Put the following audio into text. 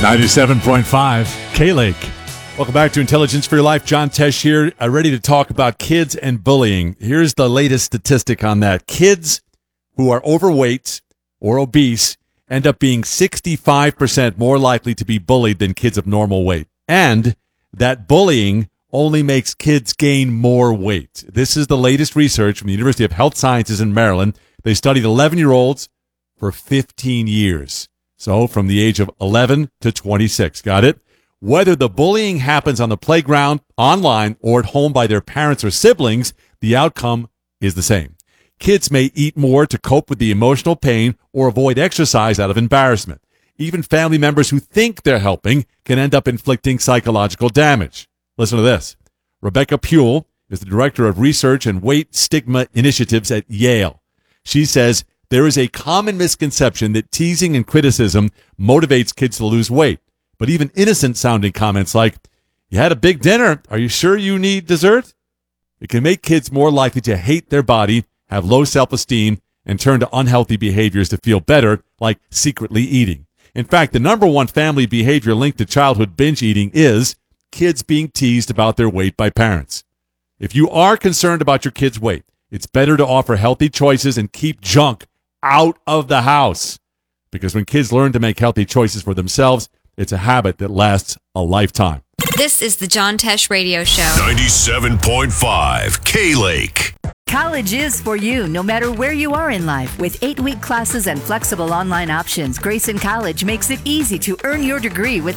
97.5 K-Lake. Welcome back to Intelligence for Your Life. John Tesh here, ready to talk about kids and bullying. Here's the latest statistic on that. Kids who are overweight or obese end up being 65% more likely to be bullied than kids of normal weight. And that bullying only makes kids gain more weight. This is the latest research from the University of Health Sciences in Maryland. They studied 11-year-olds for 15 years. So from the age of 11 to 26. Got it? Whether the bullying happens on the playground, online, or at home by their parents or siblings, the outcome is the same. Kids may eat more to cope with the emotional pain or avoid exercise out of embarrassment. Even family members who think they're helping can end up inflicting psychological damage. Listen to this. Rebecca Puhl is the director of research and weight stigma initiatives at Yale. She says there is a common misconception that teasing and criticism motivates kids to lose weight. But even innocent-sounding comments like, "You had a big dinner. Are you sure you need dessert?" It can make kids more likely to hate their body, have low self-esteem, and turn to unhealthy behaviors to feel better, like secretly eating. In fact, the number one family behavior linked to childhood binge eating is kids being teased about their weight by parents. If you are concerned about your kid's weight, it's better to offer healthy choices and keep junk out of the house. Because when kids learn to make healthy choices for themselves, it's a habit that lasts a lifetime. This is the John Tesh Radio Show. 97.5 K-Lake. College is for you, no matter where you are in life. With 8-week classes and flexible online options, Grayson College makes it easy to earn your degree with